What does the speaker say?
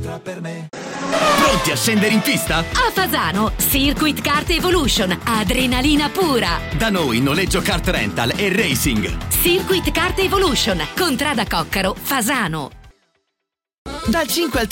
potrà per me. Pronti a scendere in pista? A Fasano, Circuit Kart Evolution, adrenalina pura. Da noi noleggio kart rental e racing. Circuit Kart Evolution, Contrada Coccaro, Fasano. Dal 5 al